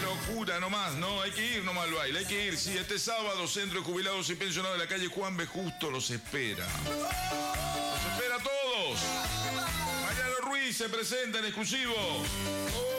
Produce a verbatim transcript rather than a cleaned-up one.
locura nomás, no, hay que ir nomás al baile, hay que ir. Sí, este sábado, Centro de Jubilados y Pensionados de la calle Juan B. Justo los espera. Los espera a todos. Mariano Ruiz se presenta en exclusivo.